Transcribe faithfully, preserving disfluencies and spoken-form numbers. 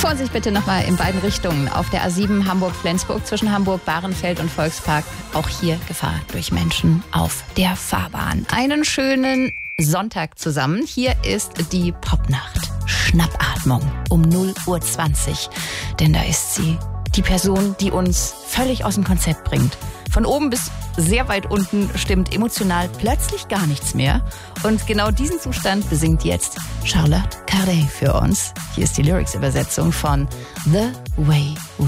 Vorsicht bitte nochmal in beiden Richtungen. Auf der A sieben Hamburg-Flensburg zwischen Hamburg-Bahrenfeld und Volkspark. Auch hier Gefahr durch Menschen auf der Fahrbahn. Einen schönen Sonntag zusammen. Hier ist die Popnacht. Schnappatmung um null Uhr zwanzig. Denn da ist sie. Die Person, die uns völlig aus dem Konzept bringt. Von oben bis sehr weit unten stimmt emotional plötzlich gar nichts mehr. Und genau diesen Zustand besingt jetzt Charlotte Cardin für uns. Hier ist die Lyrics-Übersetzung von The Way We